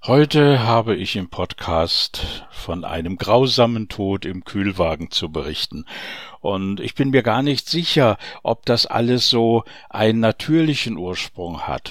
Heute habe ich im Podcast von einem grausamen Tod im Kühlwagen zu berichten. Und ich bin mir gar nicht sicher, ob das alles so einen natürlichen Ursprung hat.